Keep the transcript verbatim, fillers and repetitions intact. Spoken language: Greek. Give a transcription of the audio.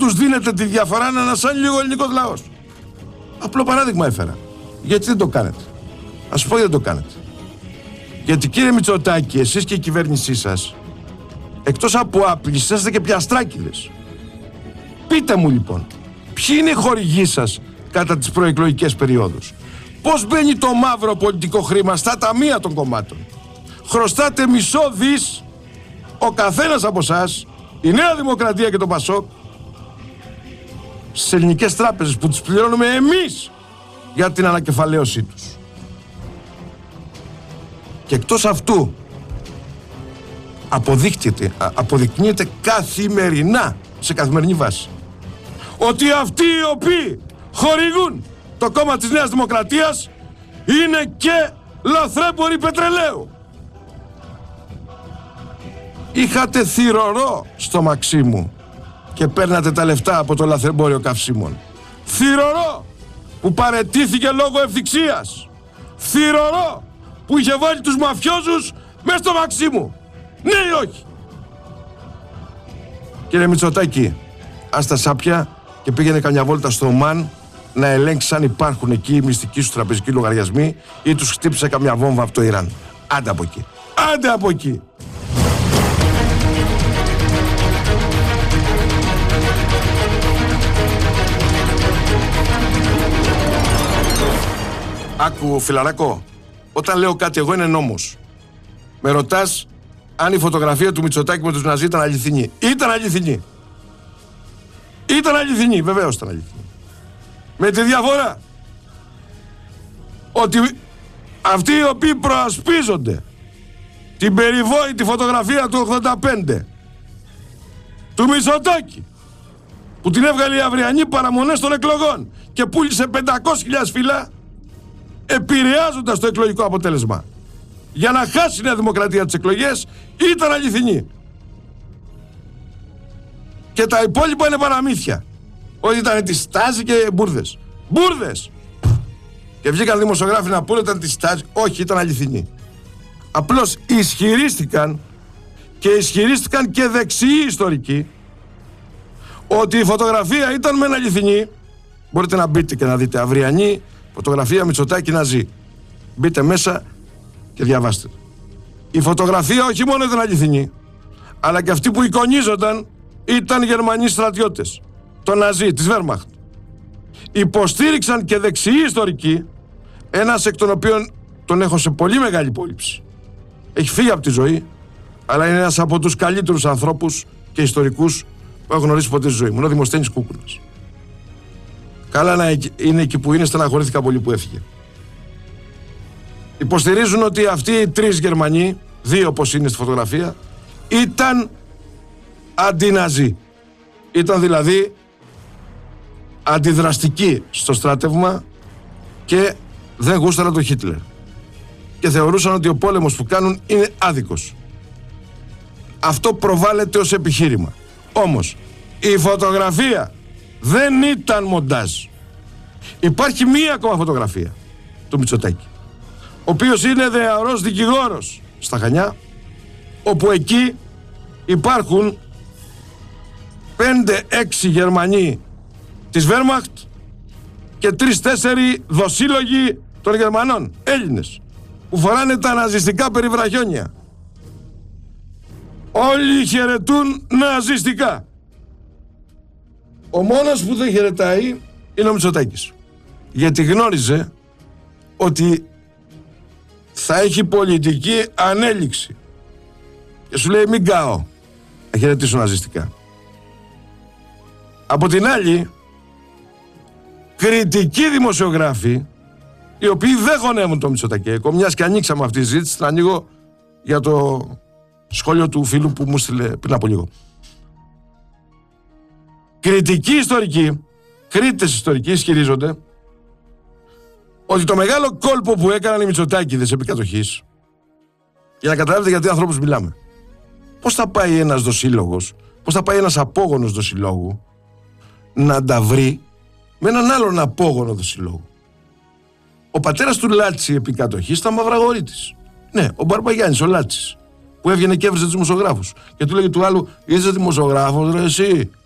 τους δίνετε τη διαφορά να ανασάνει λίγο ο ελληνικός λαός. Απλό παράδειγμα έφερα. Γιατί δεν το κάνετε? Ας πω γιατί δεν το κάνετε. Γιατί κύριε Μητσοτάκη, εσείς και η κυβέρνησή σας, εκτός από άπλης, είσαστε και πιαστράκηδες. Πείτε μου λοιπόν, ποιοι είναι οι χορηγοί σας κατά τις προεκλογικές περιόδους? Πώς μπαίνει το μαύρο πολιτικό χρήμα στα ταμεία των κομμάτων? Χρωστάτε μισό δις ο καθένας από εσάς, η Νέα Δημοκρατία και το Πασόκ, στις ελληνικές τράπεζες που τις πληρώνουμε εμείς για την ανακεφαλαίωσή τους. Και εκτός αυτού αποδείχτεται, αποδεικνύεται καθημερινά, σε καθημερινή βάση, ότι αυτοί οι οποίοι χορηγούν το κόμμα της Νέας Δημοκρατίας είναι και λαθρέμποροι πετρελαίου. Είχατε θυρωρό στο Μαξίμου και παίρνατε τα λεφτά από το λαθρεμπόριο καυσίμων. Θυρωρό που παραιτήθηκε λόγω ευθυξίας. Θυρωρό που είχε βάλει τους μαφιόζους μέσα στο Μαξίμου. Ναι ή όχι? Κύριε Μητσοτάκη, ας τα σάπια και πήγαινε καμιά βόλτα στο ΟΜΑΝ να ελέγξει αν υπάρχουν εκεί οι μυστικοί σου τραπεζικοί λογαριασμοί ή τους χτύπησε καμιά βόμβα από το Ιράν. Άντε από εκεί. Άντε από εκεί. Άκου φιλαράκο, όταν λέω κάτι εγώ είναι νόμος. Με ρωτάς αν η φωτογραφία του Μητσοτάκη με τους Ναζί ήταν αληθινή. Ήταν αληθινή. Ήταν αληθινή, βεβαίως ήταν αληθινή. Με τη διαφορά ότι αυτοί οι οποίοι προασπίζονται την περιβόητη φωτογραφία του ογδόντα πέντε του Μητσοτάκη, που την έβγαλε η αυριανή παραμονές των εκλογών και πούλησε πεντακόσιες χιλιάδες φύλλα, επηρεάζοντας το εκλογικό αποτέλεσμα για να χάσει η Νέα Δημοκρατία τις εκλογές, ήταν αληθινή. Και τα υπόλοιπα είναι παραμύθια. Ότι ήταν τη στάση και μπουρδες. Μπουρδες! Και βγήκαν δημοσιογράφοι να πούνε ήταν τη στάση. Όχι, ήταν αληθινή. Απλώς ισχυρίστηκαν και ισχυρίστηκαν και δεξιοί ιστορικοί ότι η φωτογραφία ήταν μεν αληθινή. Μπορείτε να μπείτε και να δείτε αυριανή φωτογραφία Μητσοτάκη Ναζί. Μπείτε μέσα και διαβάστε. Η φωτογραφία όχι μόνο ήταν αληθινή, αλλά και αυτοί που εικονίζονταν ήταν Γερμανοί στρατιώτες, το Ναζί, της Βέρμαχτ. Υποστήριξαν και δεξιοί ιστορικοί, ένας εκ των οποίων τον έχω σε πολύ μεγάλη υπόλοιψη. Έχει φύγει από τη ζωή, αλλά είναι ένας από τους καλύτερους ανθρώπους και ιστορικούς που έχω γνωρίσει ποτέ στη ζωή μου. Είναι ο Δημοσθένης Κούκουνας. Καλά να είναι εκεί που είναι, στεναχωρήθηκα πολύ που έφυγε. Υποστηρίζουν ότι αυτοί οι τρεις Γερμανοί, δύο όπως είναι στη φωτογραφία, ήταν αντιναζί. Ήταν δηλαδή αντιδραστικοί στο στράτευμα και δεν γούσταραν τον Χίτλερ. Και θεωρούσαν ότι ο πόλεμος που κάνουν είναι άδικος. Αυτό προβάλλεται ως επιχείρημα. Όμως η φωτογραφία δεν ήταν μοντάζ. Υπάρχει μία ακόμα φωτογραφία του Μητσοτάκη, ο οποίος είναι δεαρός δικηγόρος στα Χανιά, όπου εκεί υπάρχουν πέντε έξι Γερμανοί της Βέρμαχτ και τρεις τέσσερι δοσύλλογοι των Γερμανών, Έλληνες, που φοράνε τα ναζιστικά περιβραχιόνια. Όλοι χαιρετούν ναζιστικά. Ο μόνος που δεν χαιρετάει είναι ο Μητσοτάκης, γιατί γνώριζε ότι θα έχει πολιτική ανέλυξη και σου λέει μην κάω να χαιρετήσω ναζιστικά. Από την άλλη, κριτικοί δημοσιογράφοι, οι οποίοι δεν γονεύουν το Μητσοτακέκο, μιας και ανοίξαμε αυτή τη συζήτηση, θα ανοίγω για το σχόλιο του φίλου που μου στείλε πριν από λίγο. Κριτικοί ιστορικοί, κρίτες ιστορικοί ισχυρίζονται ότι το μεγάλο κόλπο που έκαναν οι Μητσοτάκηδες επί κατοχής, για να καταλάβετε γιατί ανθρώπους μιλάμε, πώς θα πάει ένας δοσύλλογος, πώς θα πάει ένας απόγονος δοσυλλόγου να τα βρει με έναν άλλον απόγονο δοσυλλόγου. Ο πατέρας του Λάτσι επί κατοχής ήταν Μαυραγορείτης. Ναι, ο Μπαρμπαγιάννης, ο Λάτσης, που έβγαινε και έβριζε τους δημοσιογράφους και του λέγε του άλλου, είσαι δημοσιογράφος ρε εσύ?